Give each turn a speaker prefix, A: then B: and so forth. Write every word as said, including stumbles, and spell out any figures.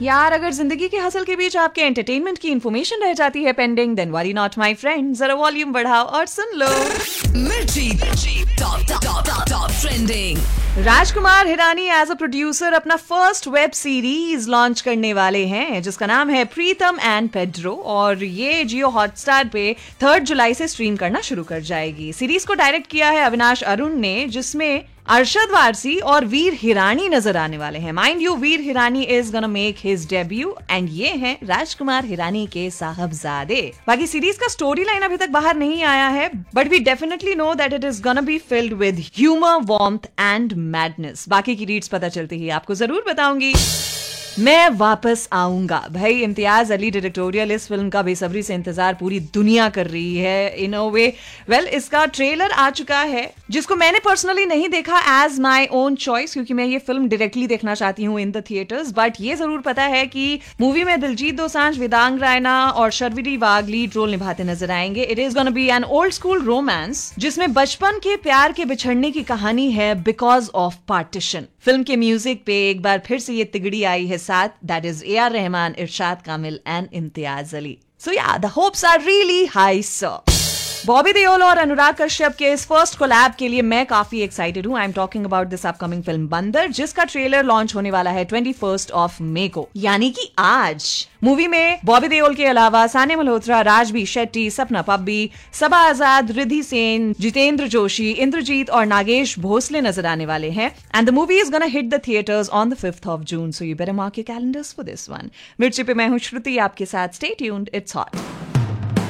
A: यार अगर जिंदगी के हसल के बीच आपके एंटरटेनमेंट की इन्फॉर्मेशन रह जाती है pending, then worry not my friend, जरा वॉल्यूम बढ़ाओ और सुन लो।
B: मिर्ची top top top trending.
A: Rajkumar Hirani as a producer अपना फर्स्ट वेब सीरीज लॉन्च करने वाले हैं जिसका नाम है प्रीतम एंड पेड्रो, और ये जियो हॉटस्टार पे थर्ड जुलाई से स्ट्रीम करना शुरू कर जाएगी। सीरीज को डायरेक्ट किया है अविनाश अरुण ने, जिसमें अरशद वारसी और वीर हिरानी नजर आने वाले हैं। Mind you, Veer Hirani is gonna make his debut and ये हैं राजकुमार हिरानी के साहबजादे। बाकी सीरीज का स्टोरी लाइन अभी तक बाहर नहीं आया है, but we definitely know that it is gonna be filled with humour, warmth and madness. बाकी की रीड्स पता चलती ही आपको जरूर बताऊंगी। मैं वापस आऊंगा भाई, इम्तियाज अली डायरेक्टोरियल इस फिल्म का बेसब्री से इंतजार पूरी दुनिया कर रही है इन अ वे। वेल, इसका ट्रेलर आ चुका है जिसको मैंने पर्सनली नहीं देखा एज माय ओन चॉइस, क्योंकि मैं ये फिल्म डायरेक्टली देखना चाहती हूँ इन द थिएटर्स। बट ये जरूर पता है कि मूवी में दिलजीत दोसांझ, वेदांग रायना और शर्विरी वाघ लीड रोल निभाते नजर आएंगे। It is gonna be an old school romance जिसमें बचपन के प्यार के बिछड़ने की कहानी है बिकॉज ऑफ पार्टीशन। फिल्म के म्यूजिक पे एक बार फिर से ये तिगड़ी आई है साथ, that is A R Rahman, Irshad Kamil and Imtiaz Ali. सो या the hopes are really high sir. Bobby Deol और अनुराग कश्यप के इस फर्स्ट कोलैब के लिए मैं काफी एक्साइटेड हूं। I am talking about this upcoming film बंदर, जिसका ट्रेलर लॉन्च होने वाला है ट्वेंटी फर्स्ट ऑफ मई को, यानी कि आज। मूवी में बॉबी देओल के अलावा सानिया मल्होत्रा, राजबी शेट्टी, सपना पब्बी, सबा आजाद, रिद्धि सेन, जितेंद्र जोशी, इंद्रजीत और नागेश भोसले नजर आने वाले हैं। And the movie is gonna hit the theatres on the fifth of June, so you better mark your calendars for this one. मिर्ची पे मैं हूं श्रुति आपके साथ। Stay tuned, it's hot.